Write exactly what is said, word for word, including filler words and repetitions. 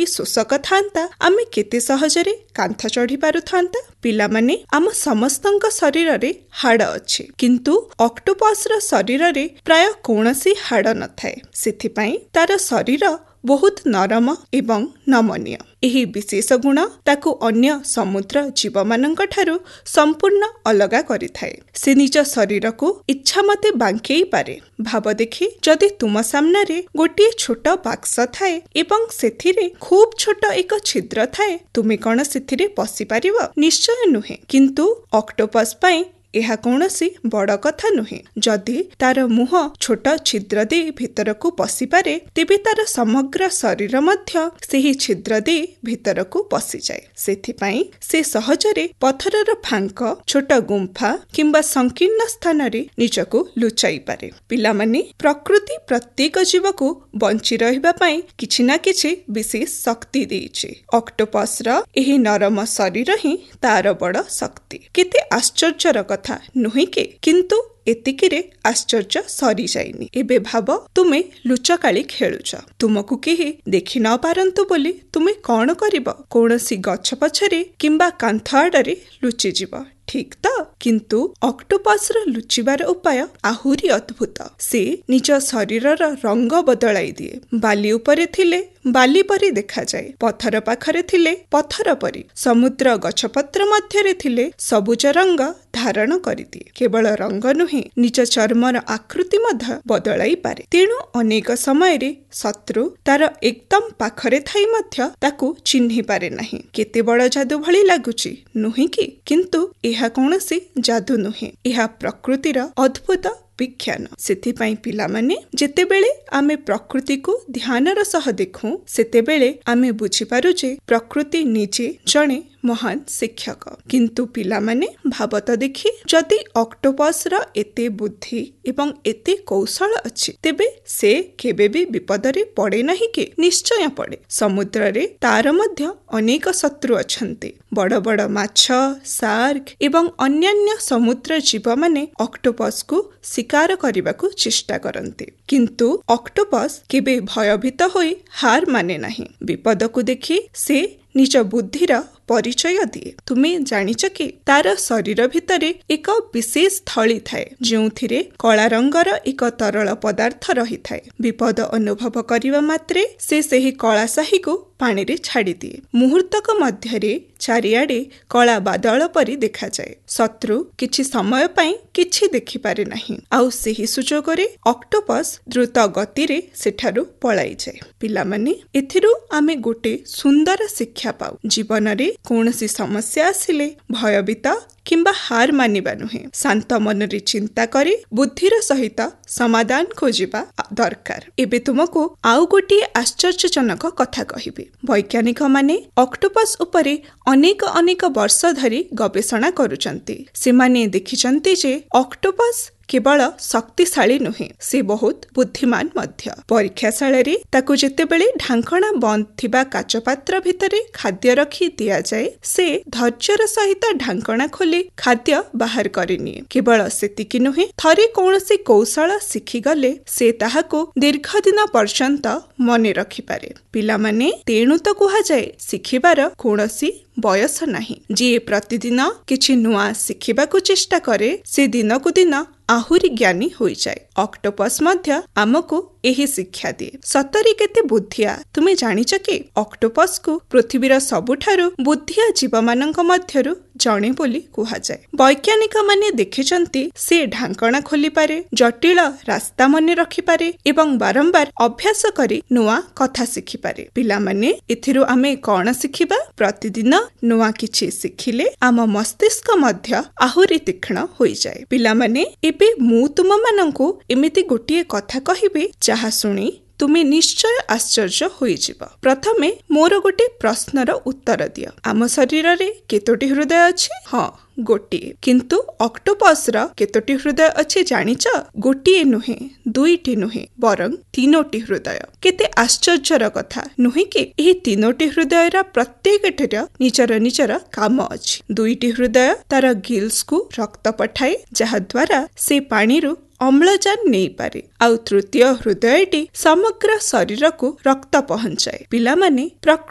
ଯଦି ଶୋଷକ ଥାନ୍ତା ଆମେ କେତେ ସହଜରେ କାନ୍ଥ ଚଢି ପାରୁଥାନ୍ତା। ପିଲାମାନେ, ଆମ ସମସ୍ତଙ୍କ ଶରୀରରେ ହାଡ଼ ଅଛି, କିନ୍ତୁ ଅକ୍ଟୋପସର ଶରୀରରେ ପ୍ରାୟ କୌଣସି ହାଡ଼ ନଥାଏ। ସେଥିପାଇଁ ତାର ଶରୀର ବହୁତ ନରମ ଏବଂ ନମନୀୟ। ଏହି ବିଶେଷ ଗୁଣ ତାକୁ ଅନ୍ୟ ସମୁଦ୍ର ଜୀବମାନଙ୍କ ଠାରୁ ସମ୍ପୂର୍ଣ୍ଣ ଅଲଗା କରିଥାଏ। ସେ ନିଜ ଶରୀରକୁ ଇଚ୍ଛା ମତେ ବାଙ୍କେଇ ପାରେ। ଭାବ ଦେଖି, ଯଦି ତୁମ ସାମ୍ନାରେ ଗୋଟିଏ ଛୋଟ ବାକ୍ସ ଥାଏ ଏବଂ ସେଥିରେ ଖୁବ୍ ଛୋଟ ଏକ ଛିଦ୍ର ଥାଏ, ତୁମେ କଣ ସେଥିରେ ପଶିପାରିବ? ନିଶ୍ଚୟ ନୁହେଁ। କିନ୍ତୁ ଅକ୍ଟୋପସ୍ ପାଇଁ ଏହା କୌଣସି ବଡ଼ କଥା ନୁହେଁ। ଯଦି ତାର ମୁହଁ ଛୋଟ ଛିଦ୍ର ଦେଇ ଭିତରକୁ ପଶିପାରେ, ତେବେ ତାର ସମଗ୍ର ଶରୀର ମଧ୍ୟ ସେହି ଛିଦ୍ର ଦେଇ ଭିତରକୁ ପଶିଯାଏ। ସେଥିପାଇଁ ସେ ସହଜରେ ପଥରର ଫାଙ୍କ, ଛୋଟ ଗୁମ୍ଫା କିମ୍ବା ସଂକୀର୍ଣ୍ଣ ସ୍ଥାନରେ ନିଜକୁ ଲୁଚାଇ ପାରେ। ପିଲାମାନେ, ପ୍ରକୃତି ପ୍ରତ୍ୟେକ ଜୀବକୁ ବଞ୍ଚି ରହିବା ପାଇଁ କିଛି ନା କିଛି ବିଶେଷ ଶକ୍ତି ଦେଇଛି। ଅକ୍ଟୋପସର ଏହି ନରମ ଶରୀର ହିଁ ତାର ବଡ଼ ଶକ୍ତି। କେତେ ଆଶ୍ଚର୍ଯ୍ୟର କଥା, ନୁହେଁ କି? କିନ୍ତୁ ଏତିକିରେ ଆଶ୍ଚର୍ଯ୍ୟ ସରିଯାଇନି। ଏବେ ଭାବ, ତୁମେ ଲୁଚକାଳି ଖେଳୁଛ। ତୁମକୁ କେହି ଦେଖି ନ ପାରନ୍ତୁ ବୋଲି ତୁମେ କଣ କରିବ? କୌଣସି ଗଛ ପଛରେ କିମ୍ବା କାନ୍ଥ ଆଡ଼ରେ ଲୁଚିଯିବ, ଠିକ୍ ତ? କିନ୍ତୁ ଅକ୍ଟୋପସର ଲୁଚିବାର ଉପାୟ ଆହୁରି ଅଦ୍ଭୁତ। ସେ ନିଜ ଶରୀରର ରଙ୍ଗ ବଦଳାଇ ଦିଏ। ବାଲି ଉପରେ ଥିଲେ ବାଲି ପରି ଦେଖାଯାଏ, ପଥର ପାଖରେ ଥିଲେ ପଥର ପରି, ସମୁଦ୍ର ଗଛପତ୍ର ମଧ୍ୟରେ ଥିଲେ ସବୁଜ ରଙ୍ଗ ଧାରଣ କରିଦିଏ। କେବଳ ରଙ୍ଗ ନୁହେଁ, ନିଜ ଚର୍ମର ଆକୃତି ମଧ୍ୟ ବଦଳାଇ ପାରେ। ତେଣୁ ଅନେକ ସମୟରେ ଶତ୍ରୁ ତାର ଏକଦମ ପାଖରେ ଥାଇ ମଧ୍ୟ ତାକୁ ଚିହ୍ନି ପାରେ ନାହିଁ। କେତେ ବଡ଼ ଯାଦୁ ଭଳି ଲାଗୁଛି, ନୁହେଁ କି? କିନ୍ତୁ ଏହା କୌଣସି ଯାଦୁ ନୁହେଁ, ଏହା ପ୍ରକୃତିର ଅଦ୍ଭୁତ ବିଜ୍ଞାନ। ସେଥିପାଇଁ ପିଲାମାନେ, ଯେତେବେଳେ ଆମେ ପ୍ରକୃତିକୁ ଧ୍ୟାନର ସହ ଦେଖୁ, ସେତେବେଳେ ଆମେ ବୁଝିପାରୁ ଯେ ପ୍ରକୃତି ନିଜେ ଜଣେ ମହାନ ଶିକ୍ଷକ। କିନ୍ତୁ ପିଲାମାନେ, ଭାବତ ଦେଖି, ଯଦି ଅକ୍ଟୋପସର ଏତେ ବୁଦ୍ଧି ଏବଂ ଏତେ କୌଶଳ ଅଛି, ତେବେ ସେ କେବେ ବି ବିପଦରେ ପଡ଼େ ନାହିଁ କି? ନିଶ୍ଚୟ ପଡ଼େ। ସମୁଦ୍ରରେ ତାର ମଧ୍ୟ ଅନେକ ଶତ୍ରୁ ଅଛନ୍ତି। ବଡ଼ ବଡ଼ ମାଛ, ଶାର୍କ ଏବଂ ଅନ୍ୟାନ୍ୟ ସମୁଦ୍ର ଜୀବମାନେ ଅକ୍ଟୋପସକୁ ଶିକାର କରିବାକୁ ଚେଷ୍ଟା କରନ୍ତି। କିନ୍ତୁ ଅକ୍ଟୋପସ୍ କେବେ ଭୟଭୀତ ହୋଇ ହାର ମାନେ ନାହିଁ। ବିପଦକୁ ଦେଖି ସେ ନିଜ ବୁଦ୍ଧିର ପରିଚୟ ଦିଏ। ତୁମେ ଜାଣିଛ କି, ତାର ଶରୀର ଭିତରେ ଏକ ବିଶେଷ ଥଳି ଥାଏ, ଯେଉଁଥିରେ କଳା ରଙ୍ଗର ଏକ ତରଳ ପଦାର୍ଥ ରହିଥାଏ। ବିପଦ ଅନୁଭବ କରିବା ମାତ୍ରେ ସେ ସେହି କଳା ସାହିକୁ ପାଣିରେ ଛାଡ଼ିଦିଏ। ମୁହୂର୍ତ୍ତକ ମଧ୍ୟରେ ଚାରିଆଡ଼େ କଳା ବାଦଳ ପରି ଦେଖାଯାଏ। ଶତ୍ରୁ କିଛି ସମୟ ପାଇଁ କିଛି ଦେଖିପାରେ ନାହିଁ, ଆଉ ସେହି ସୁଯୋଗରେ ଅକ୍ଟୋପସ୍ ଦ୍ରୁତ ଗତିରେ ସେଠାରୁ ପଳାଇଯାଏ। ପିଲାମାନେ, ଏଥିରୁ ଆମେ ଗୋଟେ ସୁନ୍ଦର ଶିକ୍ଷା ପାଉ। ଜୀବନରେ କୌଣସି ସମସ୍ୟା ଆସିଲେ ଭୟଭୀତ କିମ୍ବା ହାର ମାନିବା ନୁହେଁ, ଶାନ୍ତ ମନରେ ଚିନ୍ତା କରି ବୁଦ୍ଧିର ସହିତ ସମାଧାନ ଖୋଜିବା ଦରକାର। ଏବେ ତୁମକୁ ଆଉ ଗୋଟିଏ ଆଶ୍ଚର୍ଯ୍ୟଜନକ କଥା କହିବି। ବୈଜ୍ଞାନିକମାନେ ଅକ୍ଟୋପସ୍ ଉପରେ ଅନେକ ଅନେକ ବର୍ଷ ଧରି ଗବେଷଣା କରୁଛନ୍ତି। ସେମାନେ ଦେଖିଛନ୍ତି ଯେ ଅକ୍ଟୋପସ୍ କେବଳ ଶକ୍ତିଶାଳୀ ନୁହେଁ, ସେ ବହୁତ ବୁଦ୍ଧିମାନ ମଧ୍ୟ। ପରୀକ୍ଷାଶାଳାରେ ତାକୁ ଯେତେବେଳେ ଢାଙ୍କଣା ବନ୍ଦ ଥିବା କାଚ ପାତ୍ର ଭିତରେ ଖାଦ୍ୟ ରଖି ଦିଆଯାଏ, ସେ ଧୈର୍ଯ୍ୟର ସହିତ ଢାଙ୍କଣା ଖୋଲି ଖାଦ୍ୟ ବାହାର କରିନିଏ। କେବଳ ସେତିକି ନୁହେଁ, ଥରେ କୌଣସି କୌଶଳ ଶିଖିଗଲେ ସେ ତାହାକୁ ଦୀର୍ଘ ଦିନ ପର୍ଯ୍ୟନ୍ତ ମନେ ରଖିପାରେ। ପିଲାମାନେ, ତେଣୁ ତ କୁହାଯାଏ, ଶିଖିବାର କୌଣସି ବୟସ ନାହିଁ। ଯିଏ ପ୍ରତିଦିନ କିଛି ନୂଆ ଶିଖିବାକୁ ଚେଷ୍ଟା କରେ, ସେ ଦିନକୁ ଦିନ ଆହୁରି ଜ୍ଞାନୀ ହୋଇଯାଏ। ଅକ୍ଟୋପସ୍ ମଧ୍ୟ ଆମକୁ ଏହି ଶିକ୍ଷା ଦିଏ। ସତରେ କେତେ ବୁଦ୍ଧିଆ, ତୁମେ ଜାଣିଛ କି? ଅକ୍ଟୋପସ୍କୁ ପୃଥିବୀର ସବୁଠାରୁ ବୁଦ୍ଧିଆ ଜୀବମାନଙ୍କ ମଧ୍ୟରୁ ଜଣେ ବୋଲି କୁହାଯାଏ। ବୈଜ୍ଞାନିକମାନେ ଦେଖିଛନ୍ତି ସେ ଢାଙ୍କଣା ଖୋଲିପାରେ, ଜଟିଳ ରାସ୍ତା ମନେ ରଖିପାରେ ଏବଂ ବାରମ୍ବାର ଅଭ୍ୟାସ କରି ନୂଆ କଥା ଶିଖିପାରେ। ପିଲାମାନେ, ଏଥିରୁ ଆମେ କଣ ଶିଖିବା? ପ୍ରତିଦିନ ନୂଆ କିଛି ଶିଖିଲେ ଆମ ମସ୍ତିଷ୍କ ମଧ୍ୟ ଆହୁରି ତୀକ୍ଷ୍ଣ ହୋଇଯାଏ। ପିଲାମାନେ, ଏବେ ମୁଁ ତୁମମାନଙ୍କୁ ଏମିତି ଗୋଟିଏ କଥା କହିବି, ଯାହା ଶୁଣି ତୁମେ ନିଶ୍ଚୟ ଆଶ୍ଚର୍ଯ୍ୟ ହୋଇଯିବ। ପ୍ରଥମେ ମୋର ଗୋଟେ ପ୍ରଶ୍ନର ଉତ୍ତର ଦିଅ। ଆମ ଶରୀରରେ କେତୋଟି ହୃଦୟ ଅଛି? ହଁ, ଗୋଟିଏ। କିନ୍ତୁ ଅକ୍ଟୋପସର କେତୋଟି ହୃଦୟ ଅଛି ଜାଣିଛ? ଗୋଟିଏ ନୁହେଁ, ଦୁଇଟି ନୁହେଁ, ବରଂ ତିନୋଟି ହୃଦୟ। କେତେ ଆଶ୍ଚର୍ଯ୍ୟର କଥା, ନୁହେଁ କି? ଏହି ତିନୋଟି ହୃଦୟର ପ୍ରତ୍ୟେକଟିର ନିଜର ନିଜର କାମ ଅଛି। ଦୁଇଟି ହୃଦୟ ତାର ଗିଲ୍ସକୁ ରକ୍ତ ପଠାଏ, ଯାହା ଦ୍ୱାରା ସେ ପାଣିରୁ ଅମ୍ଳଜାନ ନେଇପାରେ, ଆଉ ତୃତୀୟ ହୃଦୟଟି ସମଗ୍ର ଶରୀରକୁ ରକ୍ତ ପହଞ୍ଚାଏ। ପିଲାମାନେ,